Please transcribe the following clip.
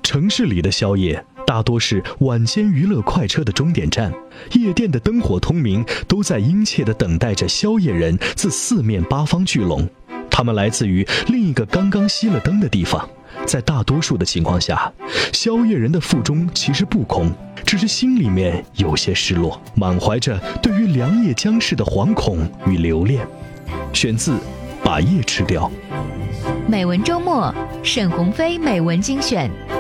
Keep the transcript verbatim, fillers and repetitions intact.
城市里的宵夜大多是晚间娱乐快车的终点站，夜店的灯火通明，都在殷切地等待着宵夜人自四面八方聚拢。他们来自于另一个刚刚熄了灯的地方。在大多数的情况下，宵夜人的腹中其实不空，只是心里面有些失落，满怀着对于良夜将逝的惶恐与留恋。选自《把夜吃掉》。 美文周末，沈鸿飞美文精选。